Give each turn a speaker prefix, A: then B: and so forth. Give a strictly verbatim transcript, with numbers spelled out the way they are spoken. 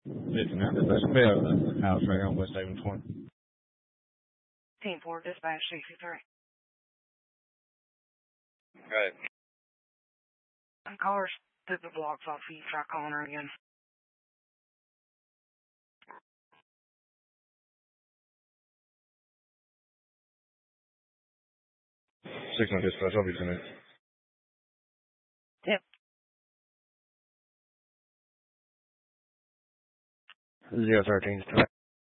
A: fifty-nine dispatch. We have the house right here on West Haven twenty.
B: Team four, dispatch sixty-three.
C: Right.
B: Caller's took the blocks off you. Try calling her again.
A: six nine dispatch. I'll be finished.
B: Yep.
A: Zero thirteen.